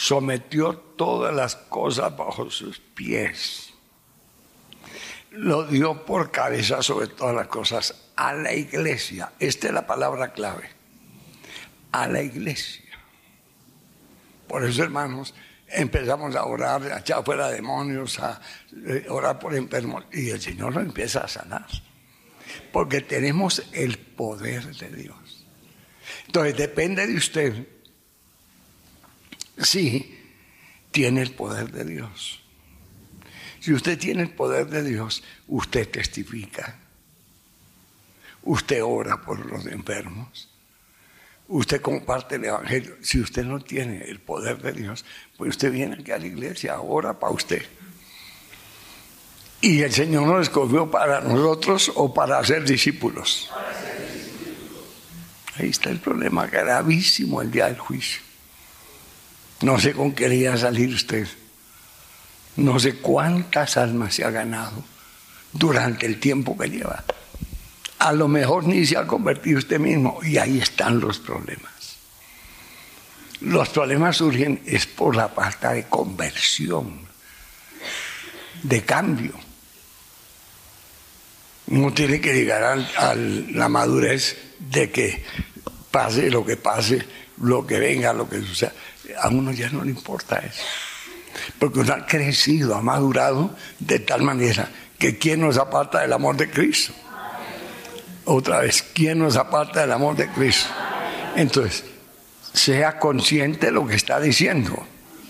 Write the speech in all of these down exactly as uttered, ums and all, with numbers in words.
sometió todas las cosas bajo sus pies. Lo dio por cabeza sobre todas las cosas a la iglesia. Esta es la palabra clave. A la iglesia. Por eso, hermanos, empezamos a orar, a echar fuera demonios, a orar por enfermos, y el Señor nos empieza a sanar. Porque tenemos el poder de Dios. Entonces depende de usted si tiene el poder de Dios. Si usted tiene el poder de Dios, usted testifica. Usted ora por los enfermos. Usted comparte el evangelio. Si usted no tiene el poder de Dios, pues usted viene aquí a la iglesia, ora para usted. Y el Señor nos escogió para nosotros o para ser discípulos. Ahí está el problema gravísimo el día del juicio. No sé con qué quería salir usted. No sé cuántas almas se ha ganado durante el tiempo que lleva. A lo mejor ni se ha convertido usted mismo, y ahí están los problemas. Los problemas surgen es por la falta de conversión, de cambio. Uno tiene que llegar a, a la madurez de que pase lo que pase, lo que venga, lo que suceda. A uno ya no le importa eso. Porque uno ha crecido, ha madurado de tal manera que ¿quién nos aparta del amor de Cristo? Otra vez, ¿quién nos aparta del amor de Cristo? Entonces, sea consciente de lo que está diciendo.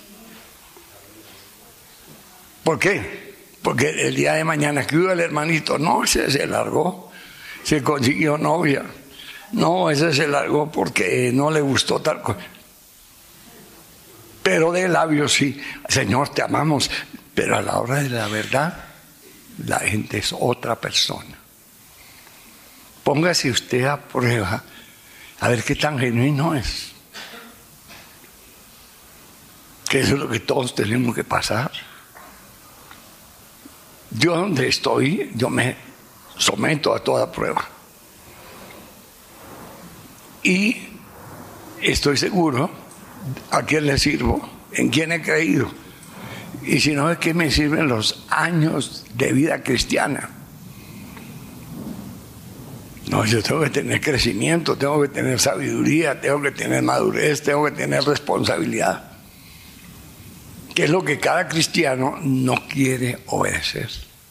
¿Por qué? Porque el día de mañana que hubo el hermanito, no, ese se largó, se consiguió novia. No, ese se largó porque no le gustó tal cosa. Pero de labios sí, Señor, te amamos. Pero a la hora de la verdad, la gente es otra persona. Póngase usted a prueba, a ver qué tan genuino es. Que eso es lo que todos tenemos que pasar. Yo donde estoy, yo me someto a toda prueba. Y estoy seguro a quién le sirvo, en quién he creído. Y si no, es que me sirven los años de vida cristiana. No, yo tengo que tener crecimiento, tengo que tener sabiduría, tengo que tener madurez, tengo que tener responsabilidad. Que es lo que cada cristiano no quiere obedecer.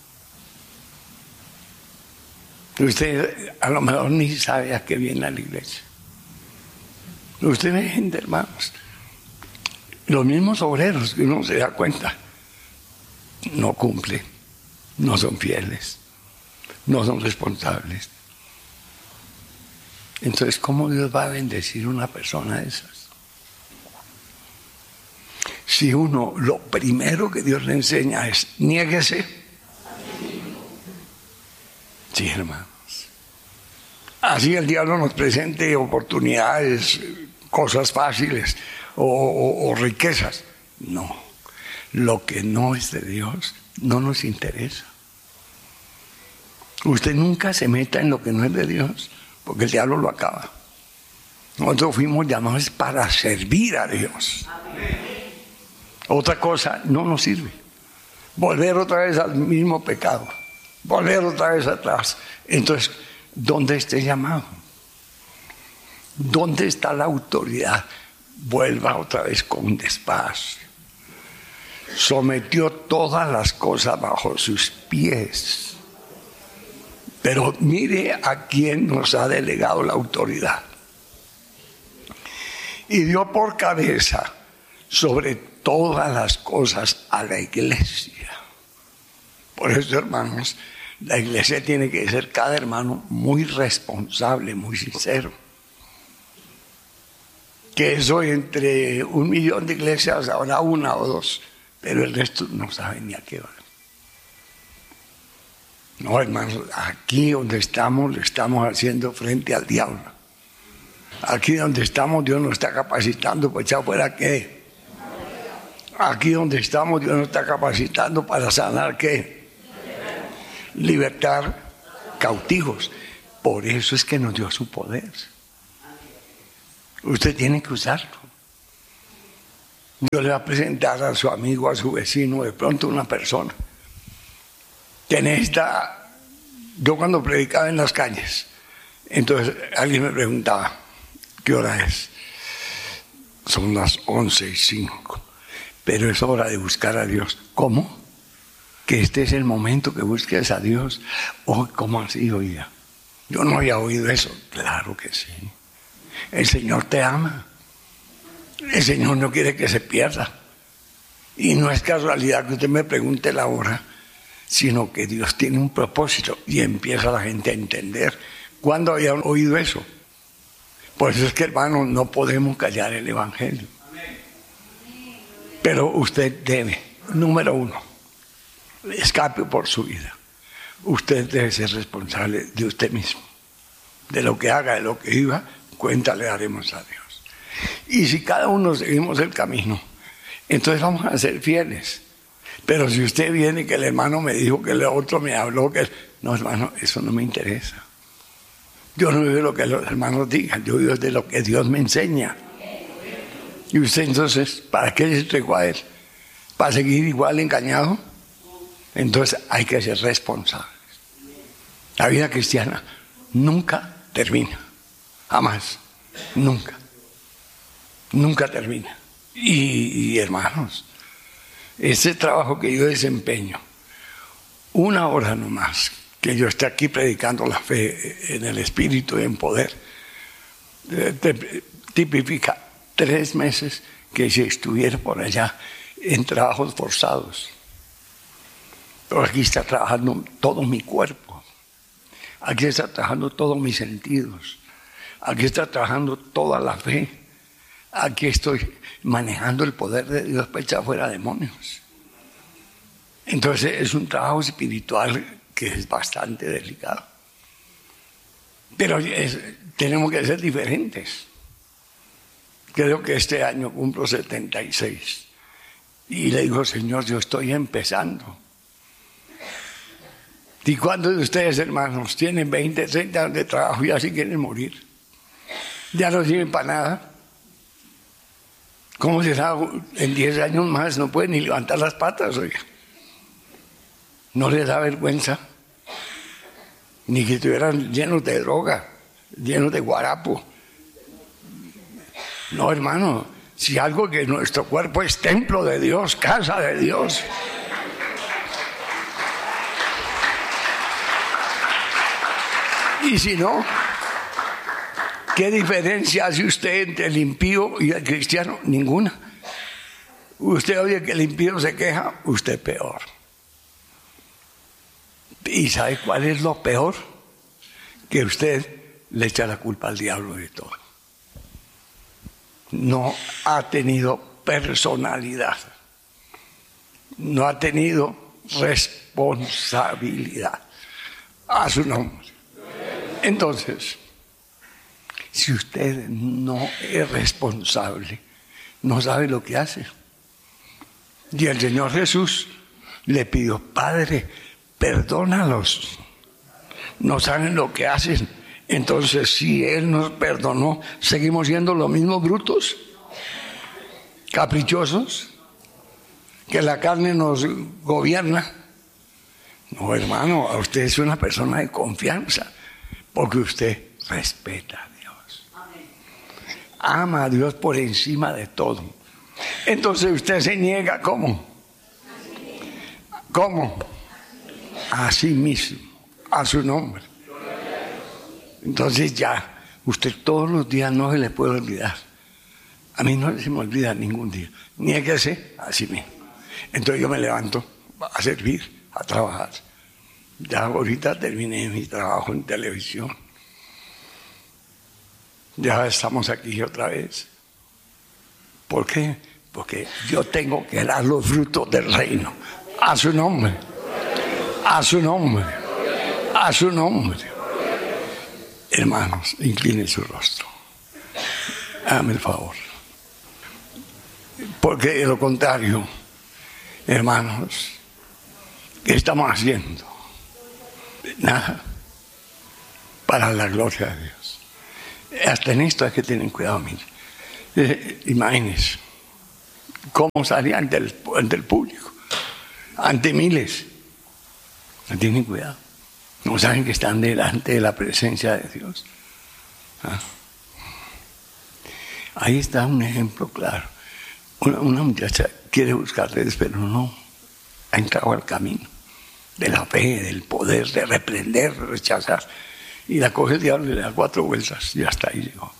Usted a lo mejor ni sabe a qué viene a la iglesia. Usted ve gente, hermanos, los mismos obreros que uno se da cuenta, no cumplen, no son fieles, no son responsables. Entonces, ¿cómo Dios va a bendecir a una persona de esas? Si uno, lo primero que Dios le enseña es, niéguese. Sí, hermanos. Así el diablo nos presente oportunidades, cosas fáciles o, o, o riquezas. No, lo que no es de Dios no nos interesa. Usted nunca se meta en lo que no es de Dios, porque el diablo lo acaba. Nosotros fuimos llamados para servir a Dios. Otra cosa no nos sirve. Volver otra vez al mismo pecado, volver otra vez atrás. Entonces, ¿dónde está el llamado? ¿Dónde está la autoridad? Vuelva otra vez con despacio. Sometió todas las cosas bajo sus pies. Pero mire a quién nos ha delegado la autoridad. Y dio por cabeza sobre todas las cosas a la iglesia. Por eso, hermanos, la iglesia tiene que ser cada hermano muy responsable, muy sincero. Que eso entre un millón de iglesias habrá una o dos, pero el resto no sabe ni a qué van. No, hermanos, aquí donde estamos, le estamos haciendo frente al diablo. Aquí donde estamos, Dios nos está capacitando para echar fuera qué. Aquí donde estamos, Dios nos está capacitando para sanar qué. Libertar cautivos. Por eso es que nos dio su poder. Usted tiene que usarlo. Dios le va a presentar a su amigo, a su vecino, de pronto una persona que necesita. Yo cuando predicaba en las calles, entonces alguien me preguntaba, ¿qué hora es? Son las once y cinco, pero es hora de buscar a Dios. ¿Cómo? Que este es el momento que busques a Dios. Oh, ¿cómo así, oiga? Yo no había oído eso. Claro que sí. El Señor te ama. El Señor no quiere que se pierda. Y no es casualidad que usted me pregunte la hora, sino que Dios tiene un propósito y empieza la gente a entender. ¿Cuándo habían oído eso? Por eso es que, hermanos, no podemos callar el Evangelio. Pero usted debe, número uno, escape por su vida. Usted debe ser responsable de usted mismo. De lo que haga, de lo que viva, cuenta le daremos a Dios. Y si cada uno seguimos el camino, entonces vamos a ser fieles. Pero si usted viene que el hermano me dijo, que el otro me habló, que... No, hermano, eso no me interesa. Yo no vivo de lo que los hermanos digan, yo vivo de lo que Dios me enseña. Y usted entonces, ¿para qué se entregó a él? ¿Para seguir igual engañado? Entonces hay que ser responsables. La vida cristiana nunca termina. Jamás. Nunca. Nunca termina. Y, y hermanos, ese trabajo que yo desempeño, una hora nomás, que yo esté aquí predicando la fe en el Espíritu y en poder, tipifica tres meses que si estuviera por allá en trabajos forzados. Pero aquí está trabajando todo mi cuerpo, aquí está trabajando todos mis sentidos, aquí está trabajando toda la fe, aquí estoy manejando el poder de Dios para echar fuera demonios. Entonces es un trabajo espiritual que es bastante delicado. Pero es, tenemos que ser diferentes. Creo que este año cumplo setenta y seis. Y le digo, Señor, yo estoy empezando. ¿Y cuántos de ustedes, hermanos, tienen veinte, treinta años de trabajo y ya se quieren morir? Ya no sirven para nada. ¿Cómo será? En diez años más no pueden ni levantar las patas, oiga. ¿No les da vergüenza? Ni que estuvieran llenos de droga, llenos de guarapo. No, hermano, si algo que nuestro cuerpo es templo de Dios, casa de Dios. Y si no, ¿qué diferencia hace usted entre el impío y el cristiano? Ninguna. Usted oye que el impío se queja, usted peor. ¿Y sabe cuál es lo peor? Que usted le echa la culpa al diablo de todo. No ha tenido personalidad. No ha tenido responsabilidad. A su nombre. Entonces, si usted no es responsable, no sabe lo que hace. Y el Señor Jesús le pidió, Padre, perdónalos, no saben lo que hacen. Entonces, si Él nos perdonó, ¿seguimos siendo los mismos brutos? ¿Caprichosos? ¿Que la carne nos gobierna? No, hermano, a usted es una persona de confianza, porque usted respeta a Dios. Ama a Dios por encima de todo. Entonces usted se niega, ¿cómo? ¿Cómo? A sí mismo, a su nombre. Entonces ya, usted todos los días no se le puede olvidar. A mí no se me olvida ningún día. Niéguese a sí mismo. Entonces yo me levanto a servir, a trabajar. Ya ahorita terminé mi trabajo en televisión. Ya estamos aquí otra vez. ¿Por qué? Porque yo tengo que dar los frutos del reino. A su nombre. A su nombre. A su nombre. Hermanos, incline su rostro. Hágame el favor. Porque de lo contrario, hermanos, ¿qué estamos haciendo? Nada. Para la gloria de Dios. Hasta en esto hay que tener cuidado, mire. Eh, imagínense ¿Cómo salía ante el, ante el público? Ante miles. No tienen cuidado. No saben que están delante de la presencia de Dios. ¿Ah? Ahí está un ejemplo claro. Una, una muchacha quiere buscarles, pero no ha entrado al camino de la fe, del poder, de reprender, de rechazar. Y la coge el diablo y le da cuatro vueltas y hasta ahí llegó.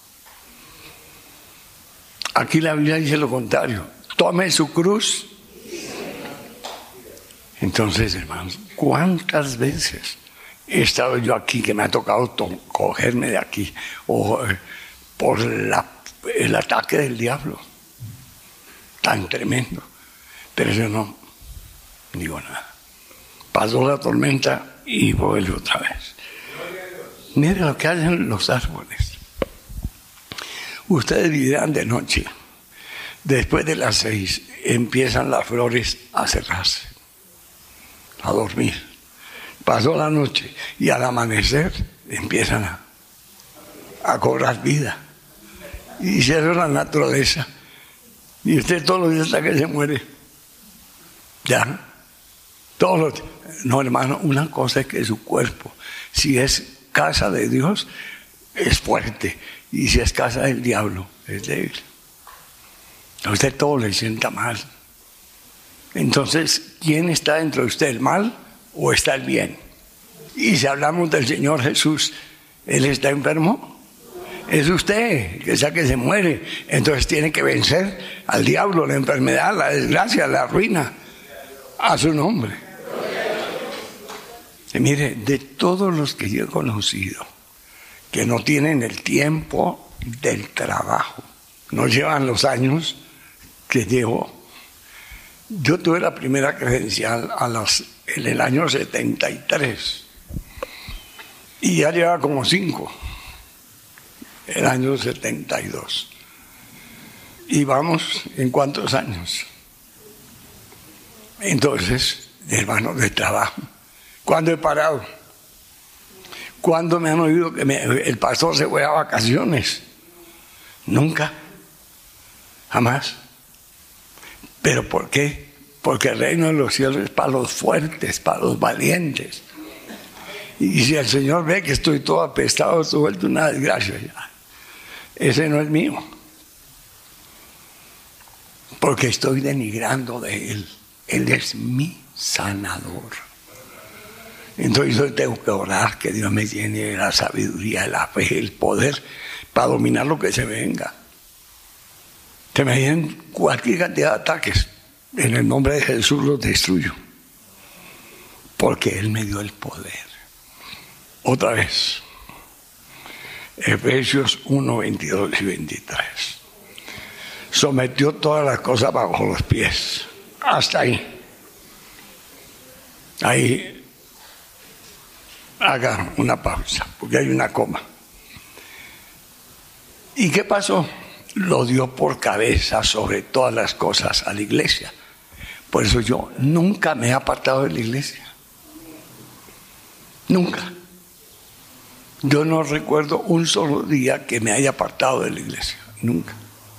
Aquí la Biblia dice lo contrario. Tome su cruz. Entonces, hermanos, ¿cuántas veces he estado yo aquí que me ha tocado to- cogerme de aquí o eh, por la, el ataque del diablo tan tremendo? Pero yo no digo nada. Pasó la tormenta y vuelve otra vez. Mire lo que hacen los árboles. Ustedes vivirán de noche. Después de las seis empiezan las flores a cerrarse, a dormir. Pasó la noche y al amanecer empiezan a, a cobrar vida. Y eso es la naturaleza. Y usted todos los días hasta que se muere. Ya. Todos los días. No, hermano, una cosa es que su cuerpo, si es casa de Dios, es fuerte. Y si es casa del diablo, es débil. A usted todo le sienta mal. Entonces, ¿quién está dentro de usted, el mal o está el bien? Y si hablamos del Señor Jesús, ¿Él está enfermo? Es usted, que sea que se muere. Entonces tiene que vencer al diablo, la enfermedad, la desgracia, la ruina, a su nombre. Y mire, de todos los que yo he conocido, que no tienen el tiempo del trabajo, no llevan los años que llevo. Yo tuve la primera credencial a las, en el año setenta y tres y ya lleva como cinco, el año setenta y dos. Y vamos, ¿en cuántos años? Entonces, hermano, de trabajo. ¿Cuándo he parado? ¿Cuándo me han oído que me, el pastor se fue a vacaciones? Nunca. Jamás. ¿Pero por qué? Porque el reino de los cielos es para los fuertes, para los valientes. Y si el Señor ve que estoy todo apestado, todo vuelto una desgracia, ya, ese no es mío. Porque estoy denigrando de Él. Él es mi sanador. Entonces yo tengo que orar que Dios me llene la sabiduría, la fe, el poder para dominar lo que se venga. Se me vienen cualquier cantidad de ataques. En el nombre de Jesús los destruyo. Porque Él me dio el poder. Otra vez. Efesios uno, veintidós y veintitrés. Sometió todas las cosas bajo los pies. Hasta ahí. Ahí. Haga una pausa, porque hay una coma. ¿Y qué pasó? Lo dio por cabeza sobre todas las cosas a la iglesia. Por eso yo nunca me he apartado de la iglesia. Nunca. Yo no recuerdo un solo día que me haya apartado de la iglesia. Nunca.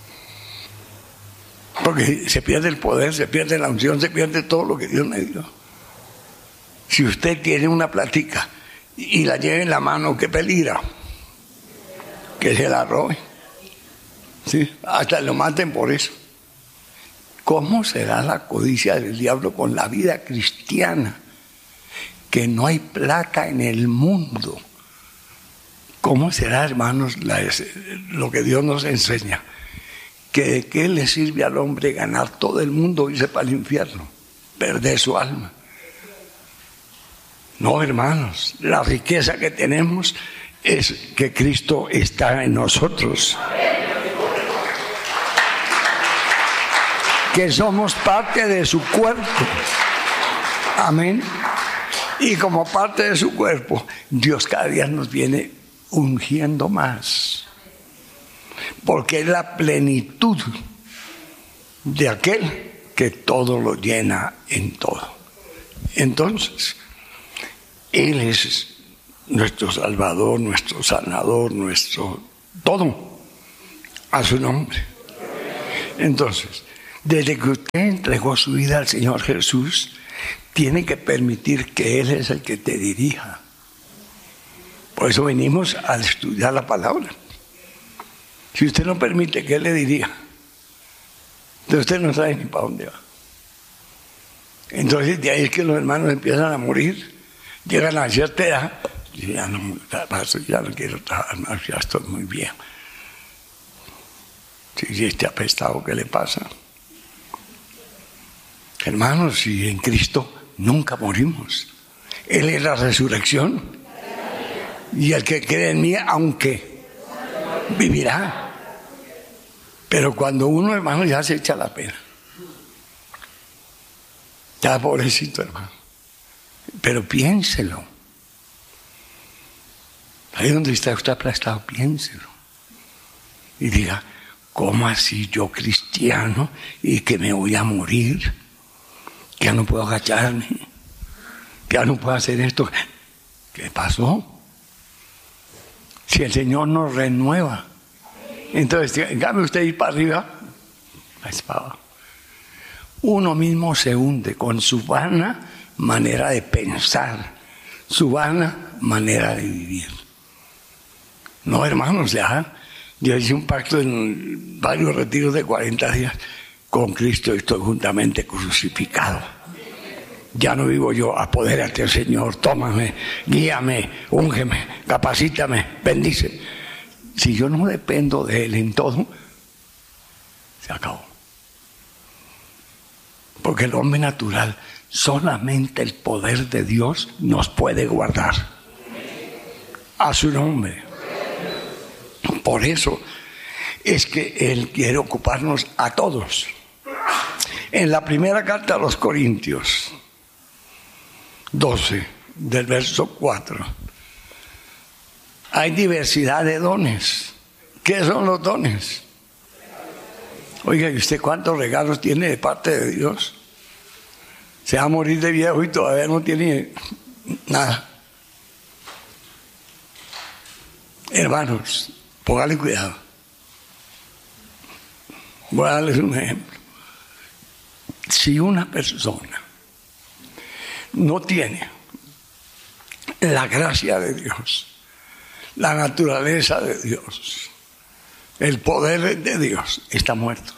Porque se pierde el poder, se pierde la unción, se pierde todo lo que Dios me dio. Si usted tiene una plática y la lleva en la mano, ¿qué peligra? Que se la robe. ¿Sí? Hasta lo maten por eso. ¿Cómo será la codicia del diablo con la vida cristiana? Que no hay plata en el mundo. ¿Cómo será, hermanos, la, lo que Dios nos enseña? Que de qué le sirve al hombre ganar todo el mundo y irse para el infierno, perder su alma. No, hermanos, la riqueza que tenemos es que Cristo está en nosotros. Que somos parte de su cuerpo. Amén. Y como parte de su cuerpo, Dios cada día nos viene ungiendo más. Porque es la plenitud de aquel que todo lo llena en todo. Entonces, Él es nuestro Salvador, nuestro sanador, nuestro todo, a su nombre. Entonces, Desde que usted entregó su vida al Señor Jesús, tiene que permitir que Él es el que te dirija. Por eso venimos a estudiar la palabra. Si usted no permite que Él le dirija, entonces usted no sabe ni para dónde va. Entonces de ahí es que los hermanos empiezan a morir, llegan a cierta edad, y ya no, ya no quiero trabajar más, ya estoy muy viejo. Si este apestado, ¿qué le pasa? Hermanos, si en Cristo nunca morimos. Él es la resurrección. Y el que cree en mí, aunque vivirá. Pero cuando uno, hermano, ya se echa la pena. Ya, pobrecito, hermano. Pero piénselo. Ahí donde está usted aplastado, piénselo. Y diga, ¿cómo así yo cristiano y que me voy a morir? Que ya no puedo agacharme, que ya no puedo hacer esto. ¿Qué pasó? Si el Señor nos renueva, entonces, dígame usted ir para arriba, la espada. Uno mismo se hunde con su vana manera de pensar, su vana manera de vivir. No, hermanos, ya, yo hice un pacto en varios retiros de cuarenta días. Con Cristo estoy juntamente crucificado. Ya no vivo yo, apodérate, Señor, tómame, guíame, úngeme, capacítame, bendice. Si yo no dependo de Él en todo, se acabó. Porque el hombre natural, solamente el poder de Dios nos puede guardar. A su nombre. Por eso es que Él quiere ocuparnos a todos. En la primera carta a los Corintios, doce, del verso cuatro, hay diversidad de dones. ¿Qué son los dones? Oiga, ¿y usted cuántos regalos tiene de parte de Dios? Se va a morir de viejo y todavía no tiene nada. Hermanos, póngale cuidado. Voy a darles un ejemplo. Si una persona no tiene la gracia de Dios, la naturaleza de Dios, el poder de Dios, está muerto.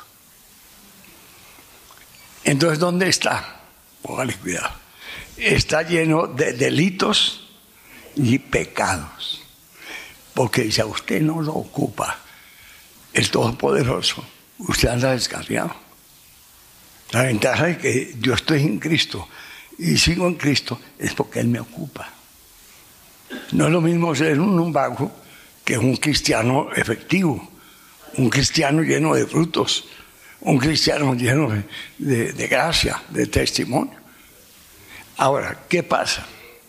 Entonces, ¿dónde está? Póngale cuidado. Está lleno de delitos y pecados. Porque si a usted no lo ocupa el Todopoderoso, usted anda descarriado. La ventaja es que yo estoy en Cristo y sigo en Cristo es porque Él me ocupa. No es lo mismo ser un, un vago que un cristiano efectivo, un cristiano lleno de frutos, un cristiano lleno de, de, de gracia, de testimonio. Ahora, ¿qué pasa?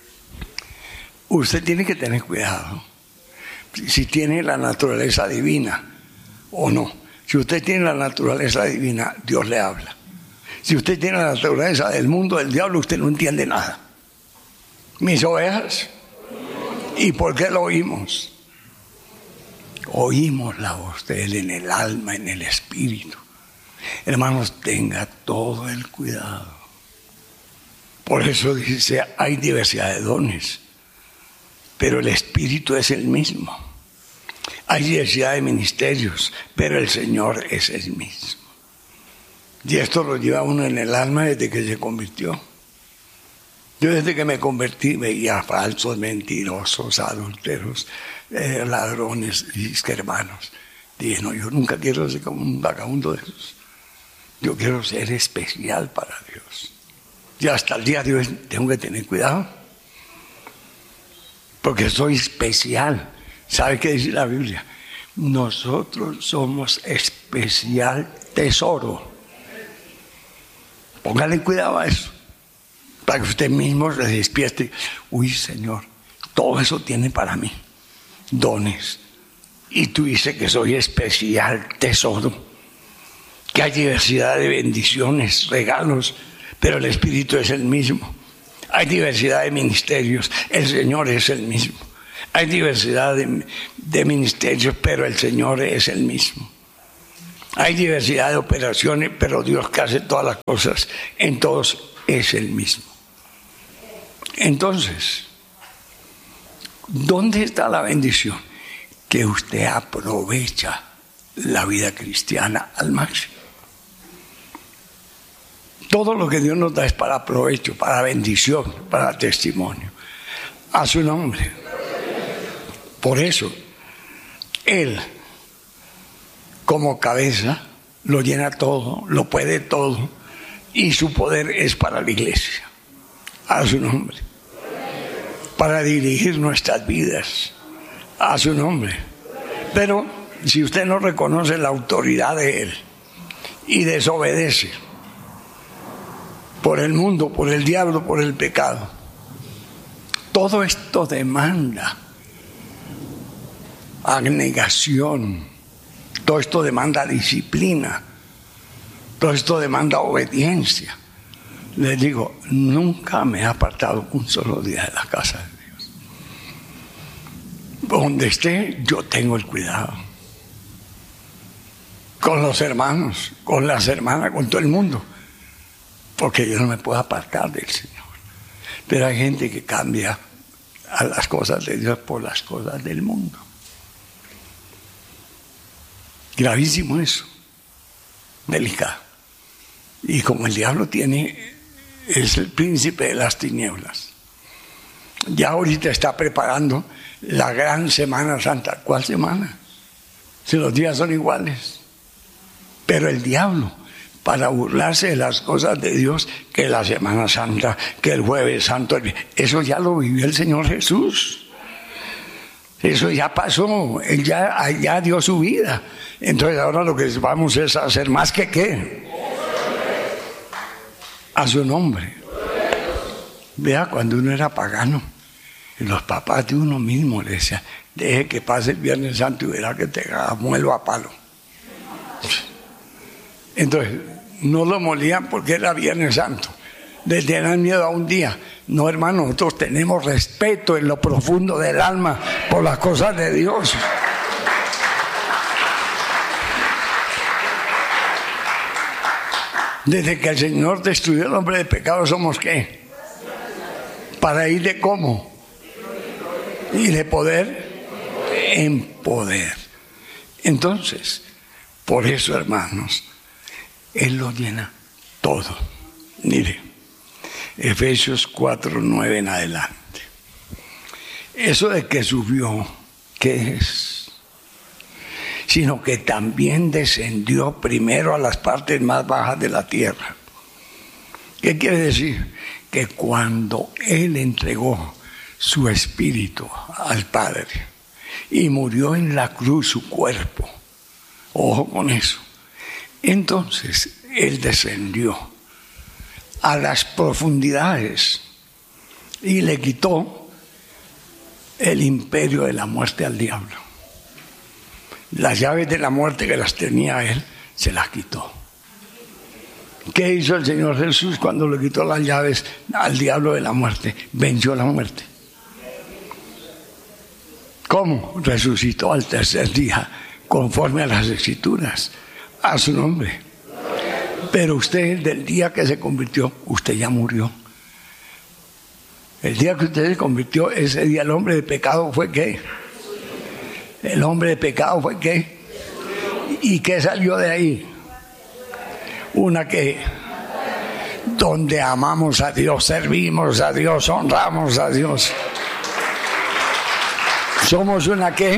Usted tiene que tener cuidado si tiene la naturaleza divina o no. Si usted tiene la naturaleza divina, Dios le habla. Si usted tiene la naturaleza del mundo, del diablo, usted no entiende nada. Mis ovejas. ¿Y por qué lo oímos? Oímos la voz de Él en el alma, en el espíritu. Hermanos, tenga todo el cuidado. Por eso dice, hay diversidad de dones, pero el espíritu es el mismo. Hay diversidad de ministerios, pero el Señor es el mismo. Y esto lo lleva uno en el alma desde que se convirtió. Yo desde que me convertí veía falsos, mentirosos, adúlteros, eh, ladrones y hermanos. Dije, no, yo nunca quiero ser como un vagabundo de esos. Yo quiero ser especial para Dios. Y hasta el día de hoy tengo que tener cuidado. Porque soy especial. ¿Sabe qué dice la Biblia? Nosotros somos especial tesoro. Póngale cuidado a eso, para que usted mismo se despierte. Uy, Señor, todo eso tiene para mí dones. Y tú dices que soy especial tesoro, que hay diversidad de bendiciones, regalos, pero el Espíritu es el mismo. Hay diversidad de ministerios, el Señor es el mismo. Hay diversidad de, de ministerios, pero el Señor es el mismo. Hay diversidad de operaciones, pero Dios que hace todas las cosas en todos es el mismo. Entonces, ¿dónde está la bendición? Que usted aprovecha la vida cristiana al máximo. Todo lo que Dios nos da es para provecho, para bendición, para testimonio. A su nombre. Por eso, Él, como cabeza, lo llena todo, lo puede todo, y su poder es para la iglesia. A su nombre. Para dirigir nuestras vidas. A su nombre. Pero si usted no reconoce la autoridad de Él y desobedece por el mundo, por el diablo, por el pecado, todo esto demanda abnegación, todo esto demanda disciplina, todo esto demanda obediencia. Les digo, nunca me he apartado un solo día de la casa de Dios. Donde esté, yo tengo el cuidado. Con los hermanos, con las hermanas, con todo el mundo. Porque yo no me puedo apartar del Señor. Pero hay gente que cambia a las cosas de Dios por las cosas del mundo. Gravísimo eso. Delicado. Y como el diablo tiene, es el príncipe de las tinieblas. Ya ahorita está preparando la gran Semana Santa. ¿Cuál semana? Si los días son iguales. Pero el diablo, para burlarse de las cosas de Dios, que la Semana Santa, que el Jueves Santo, eso ya lo vivió el Señor Jesús. Eso ya pasó, Él ya, ya dio su vida. Entonces ahora lo que vamos es a hacer más que qué. A su nombre. Vea, cuando uno era pagano, los papás de uno mismo le decían, deje que pase el Viernes Santo y verá que te muelo a palo. Entonces, no lo molían porque era Viernes Santo. Le tenían miedo a un día. No, hermano, nosotros tenemos respeto en lo profundo del alma por las cosas de Dios. Desde que el Señor destruyó el hombre de pecado, ¿somos qué? Para ir de cómo. Y de poder en poder. Entonces, por eso, hermanos, Él lo llena todo. Mire, Efesios cuatro, nueve en adelante. Eso de que subió, ¿qué es? Sino que también descendió primero a las partes más bajas de la tierra. ¿Qué quiere decir? Que cuando Él entregó su espíritu al Padre y murió en la cruz su cuerpo, ojo con eso, entonces Él descendió a las profundidades y le quitó el imperio de la muerte al diablo. Las llaves de la muerte que las tenía Él, se las quitó. ¿Qué hizo el Señor Jesús cuando le quitó las llaves al diablo de la muerte? Venció la muerte. ¿Cómo? Resucitó al tercer día, conforme a las Escrituras, a su nombre. Pero usted, del día que se convirtió, usted ya murió. El día que usted se convirtió, ese día el hombre de pecado fue ¿qué? El hombre de pecado fue ¿qué? ¿Y qué salió de ahí? Una que, donde amamos a Dios, servimos a Dios, honramos a Dios. Somos una ¿qué?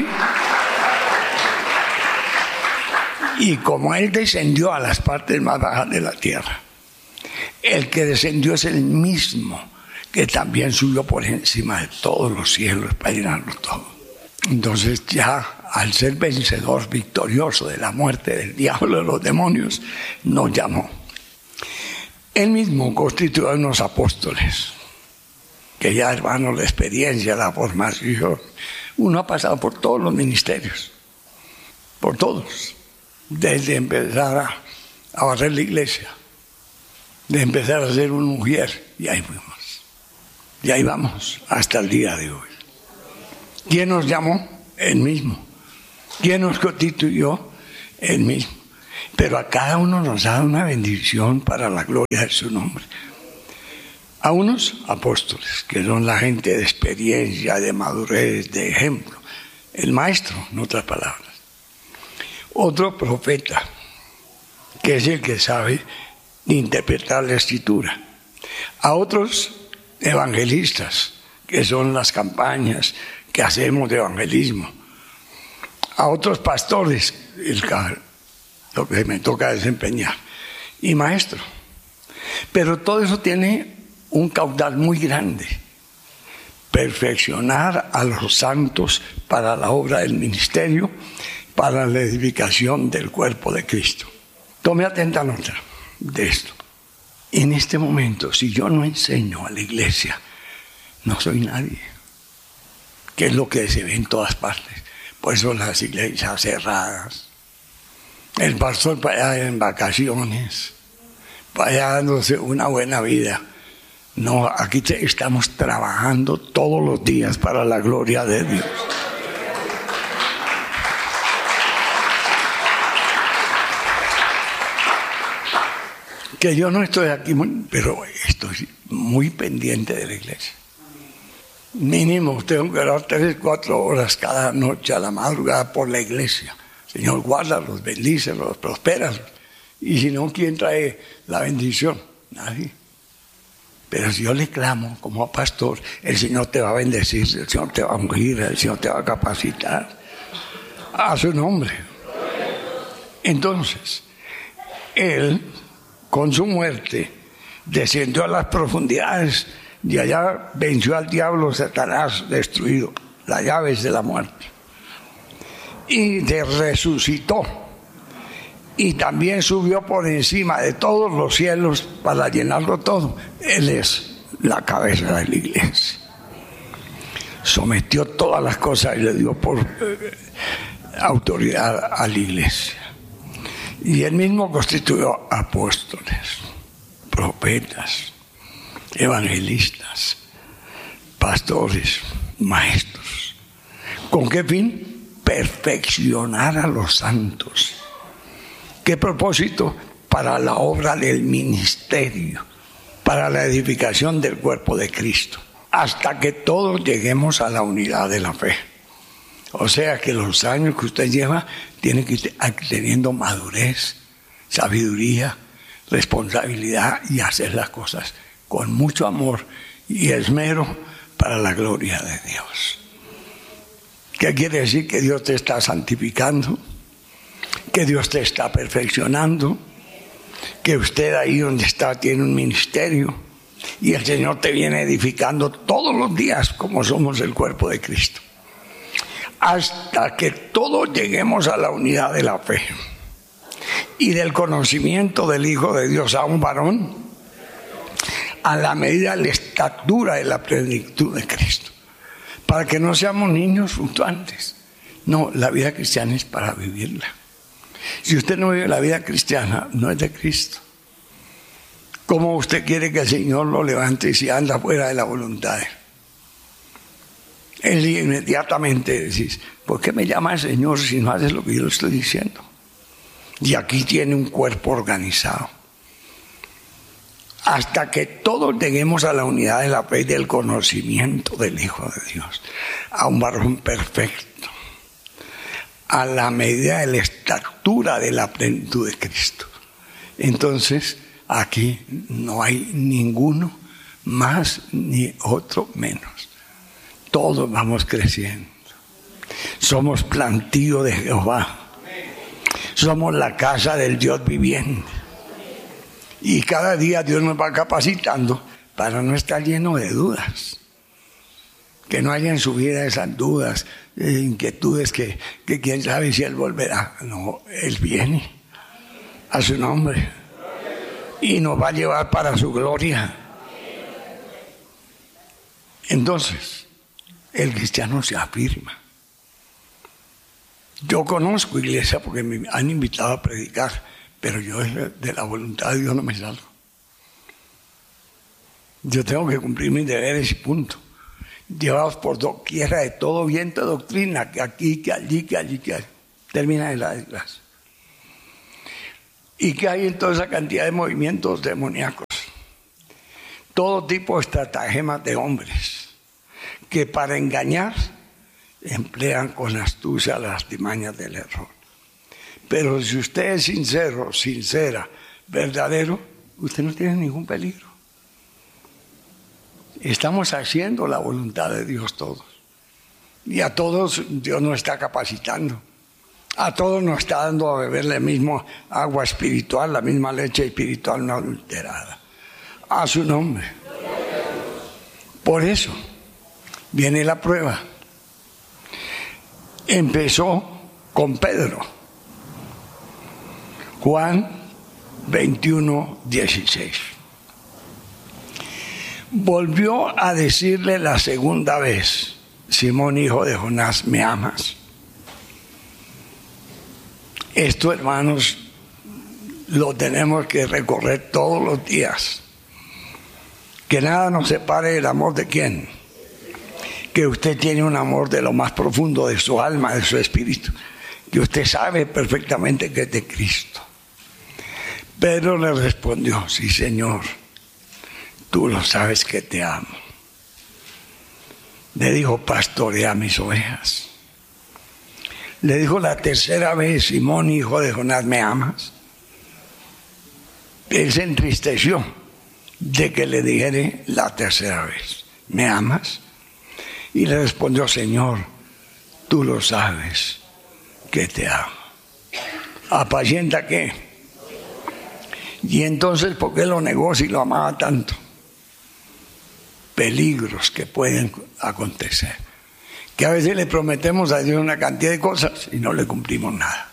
Y como Él descendió a las partes más bajas de la tierra, el que descendió es el mismo que también subió por encima de todos los cielos para llenarlo todo. Entonces ya al ser vencedor, victorioso de la muerte del diablo, de los demonios, nos llamó. Él mismo constituyó a unos apóstoles, que ya, hermanos, la experiencia, la formación, uno ha pasado por todos los ministerios, por todos. Desde empezar a, a barrer la iglesia, de empezar a ser un mujer, y ahí fuimos, y ahí vamos hasta el día de hoy. ¿Quién nos llamó? Él mismo. ¿Quién nos constituyó? Él mismo. Pero a cada uno nos da una bendición para la gloria de su nombre. A unos apóstoles, que son la gente de experiencia, de madurez, de ejemplo. El maestro, en otras palabras. Otro profeta, que es el que sabe interpretar la escritura. A otros evangelistas, que son las campañas que hacemos de evangelismo. A otros pastores, el, lo que me toca desempeñar. Y maestro. Pero todo eso tiene un caudal muy grande. Perfeccionar a los santos para la obra del ministerio, para la edificación del cuerpo de Cristo. Tome atenta nota de esto. En este momento, si yo no enseño a la iglesia, no soy nadie. Que es lo que se ve en todas partes. Por eso las iglesias cerradas. El pastor para allá en vacaciones, para allá dándose una buena vida. No, aquí estamos trabajando todos los días para la gloria de Dios. Que yo no estoy aquí, pero estoy muy pendiente de la iglesia. Mínimo tengo que orar tres, cuatro horas cada noche a la madrugada por la iglesia. Señor, guárdalos, bendícelos, prospéralos. Y si no, ¿quién trae la bendición? Nadie. Pero si yo le clamo como pastor, el Señor te va a bendecir, el Señor te va a ungir, el Señor te va a capacitar. A su nombre. Entonces, Él, con su muerte, descendió a las profundidades y allá venció al diablo, Satanás, destruido, las llaves de la muerte. Y de resucitó. Y también subió por encima de todos los cielos para llenarlo todo. Él es la cabeza de la iglesia. Sometió todas las cosas y le dio por eh, autoridad a la iglesia. Y él mismo constituyó apóstoles, profetas, evangelistas, pastores, maestros. ¿Con qué fin? Perfeccionar a los santos. ¿Qué propósito? Para la obra del ministerio, para la edificación del cuerpo de Cristo, hasta que todos lleguemos a la unidad de la fe. O sea que los años que usted lleva tiene que ir teniendo madurez, sabiduría, responsabilidad y hacer las cosas con mucho amor y esmero para la gloria de Dios. ¿Qué quiere decir? Que Dios te está santificando, que Dios te está perfeccionando, que usted ahí donde está tiene un ministerio y el Señor te viene edificando todos los días como somos el cuerpo de Cristo. Hasta que todos lleguemos a la unidad de la fe y del conocimiento del Hijo de Dios, a un varón, a la medida de la estatura de la plenitud de Cristo, para que no seamos niños fluctuantes. No, la vida cristiana es para vivirla. Si usted no vive la vida cristiana, no es de Cristo. ¿Cómo usted quiere que el Señor lo levante si anda fuera de la voluntad? Él inmediatamente decís, ¿por qué me llama el Señor si no haces lo que yo le estoy diciendo? Y aquí tiene un cuerpo organizado. Hasta que todos lleguemos a la unidad de la fe y del conocimiento del Hijo de Dios, a un varón perfecto, a la medida de la estatura de la plenitud de Cristo. Entonces, aquí no hay ninguno más ni otro menos. Todos vamos creciendo. Somos plantío de Jehová. Somos la casa del Dios viviente. Y cada día Dios nos va capacitando para no estar lleno de dudas. Que no haya en su vida esas dudas, eh, inquietudes que, que quién sabe si Él volverá. No, Él viene a su nombre y nos va a llevar para su gloria. Entonces, el cristiano se afirma. Yo conozco iglesia porque me han invitado a predicar, pero yo de la voluntad de Dios no me salgo. Yo tengo que cumplir mis deberes y punto. Llevados por doquiera de todo viento de doctrina, que aquí, que allí, que allí, que allí. Termina de la desgracia. ¿Y qué hay en toda esa cantidad de movimientos demoníacos? Todo tipo de estratagemas de hombres que para engañar emplean con astucia las artimañas del error. Pero si usted es sincero, sincera, verdadero, usted no tiene ningún peligro. Estamos haciendo la voluntad de Dios todos. Y a todos Dios nos está capacitando. A todos nos está dando a beber la misma agua espiritual, la misma leche espiritual no adulterada. A su nombre. Por eso viene la prueba. Empezó con Pedro. Juan veintiuno, dieciséis. Volvió a decirle la segunda vez: Simón, hijo de Jonás, ¿me amas? Esto, hermanos, lo tenemos que recorrer todos los días. Que nada nos separe del amor de quién. Que usted tiene un amor de lo más profundo de su alma, de su espíritu. Que usted sabe perfectamente que es de Cristo. Pedro le respondió: sí, Señor, tú lo sabes que te amo. Le dijo: pastorea mis ovejas. Le dijo la tercera vez: Simón, hijo de Jonás, ¿me amas? Él se entristeció de que le dijere la tercera vez: ¿me amas? Y le respondió: Señor, tú lo sabes que te amo. ¿Apacienta qué? Y entonces, ¿por qué lo negó si lo amaba tanto? Peligros que pueden acontecer. Que a veces le prometemos a Dios una cantidad de cosas y no le cumplimos nada.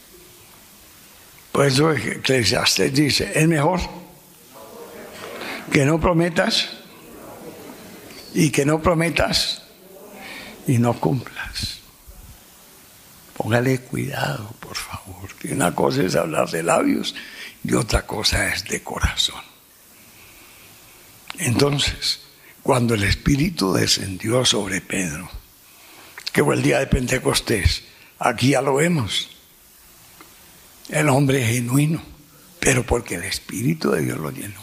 Por eso Eclesiastés dice: es mejor que no prometas y que no prometas y no cumplas. Póngale cuidado, por favor, que una cosa es hablar de labios y otra cosa es de corazón. Entonces, cuando el Espíritu descendió sobre Pedro, que fue el día de Pentecostés, aquí ya lo vemos, el hombre genuino, pero porque el Espíritu de Dios lo llenó.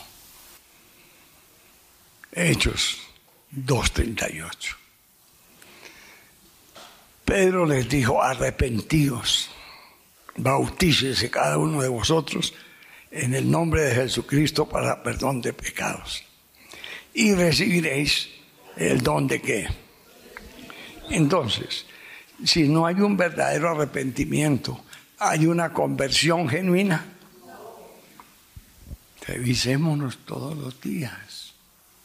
Hechos dos treinta y ocho. Pedro les dijo: arrepentíos, bautícese cada uno de vosotros en el nombre de Jesucristo para perdón de pecados, y recibiréis el don de qué. Entonces, si no hay un verdadero arrepentimiento, hay una conversión genuina. Revisémonos todos los días.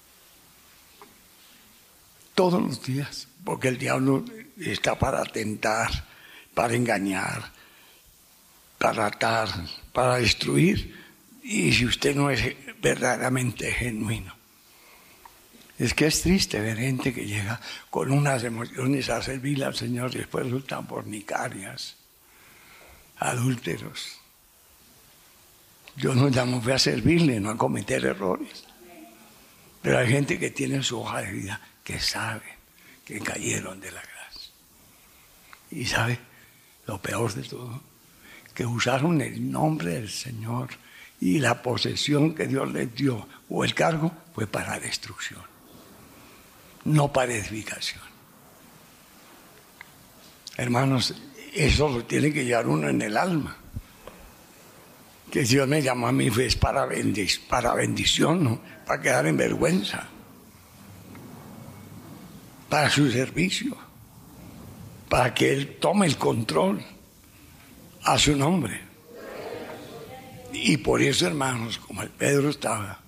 Todos los días, porque el diablo está para tentar, para engañar, para atar, para destruir. Y si usted no es verdaderamente genuino, es que es triste ver gente que llega con unas emociones a servirle al Señor y después resultan fornicarias, adúlteros. Yo no llamo fue a servirle, no a cometer errores. Pero hay gente que tiene su hoja de vida que sabe que cayeron de la gracia. Y sabe lo peor de todo, que usaron el nombre del Señor y la posesión que Dios les dio o el cargo fue para destrucción, no para edificación. Hermanos, eso lo tiene que llevar uno en el alma. Que Dios me llamó a mí es para, bendic para bendición, ¿no? Para quedar en vergüenza, para su servicio, para que Él tome el control a su nombre. Y por eso, hermanos, como el Pedro estaba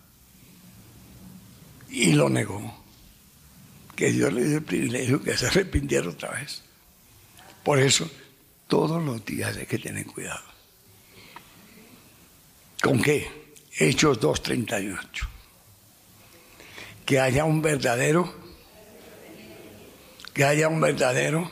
y lo negó, que Dios le dio el privilegio que se arrepintiera otra vez. Por eso, todos los días hay que tener cuidado. ¿Con qué? Hechos dos treinta y ocho. Que haya un verdadero, que haya un verdadero.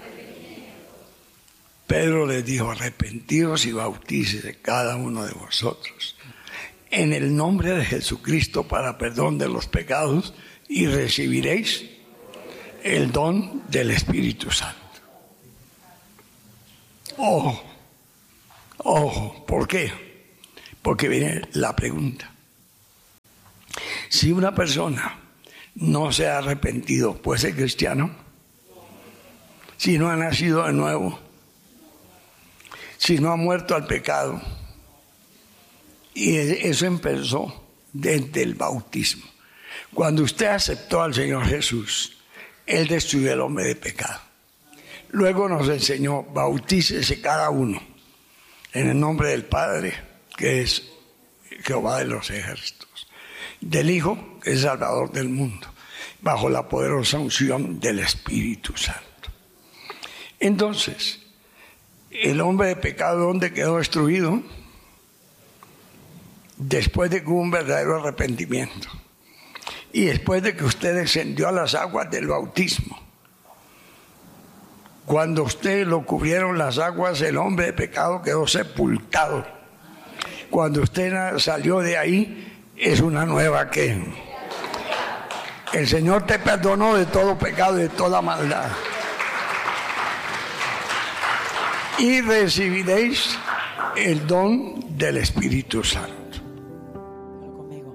Pedro les dijo: arrepentidos y bautícese cada uno de vosotros en el nombre de Jesucristo para perdón de los pecados y recibiréis el don del Espíritu Santo. Ojo, ojo, ¿por qué? porque viene la pregunta. Si una persona no se ha arrepentido, ¿puede ser cristiano? Si no ha nacido de nuevo, si no ha muerto al pecado, y eso empezó desde el bautismo. Cuando usted aceptó al Señor Jesús, Él destruyó el hombre de pecado. Luego nos enseñó, bautícese cada uno en el nombre del Padre, que es Jehová de los ejércitos, del Hijo, que es Salvador del mundo, bajo la poderosa unción del Espíritu Santo. Entonces, el hombre de pecado, ¿dónde quedó destruido? Después de que hubo un verdadero arrepentimiento y después de que usted descendió a las aguas del bautismo. Cuando usted lo cubrieron las aguas, el hombre de pecado quedó sepultado. Cuando usted salió de ahí, es una nueva que el Señor te perdonó de todo pecado y de toda maldad. Y recibiréis el don del Espíritu Santo.